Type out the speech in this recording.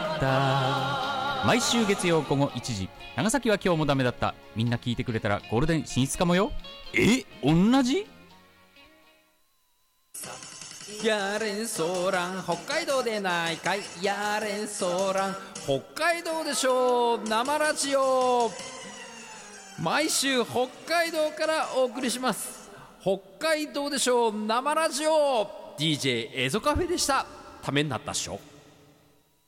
った。毎週月曜午後1時、長崎は今日もダメだった。みんな聞いてくれたらゴールデン進出かもよ。同じ？ やれんそらん北海道でないかい。やれんそらん北海道でしょう。生ラジオ毎週北海道からお送りします。北海道でしょう生ラジオ DJ エゾカフェでした。ためになったっしょ。